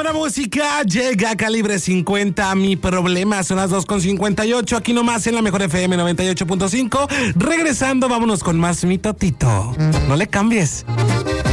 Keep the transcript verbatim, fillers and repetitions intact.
buena música llega Calibre cincuenta. Mi problema son las dos con cincuenta y ocho. Aquí nomás en la mejor F M noventa y ocho punto cinco. Regresando, vámonos con más Mi Totito. No le cambies.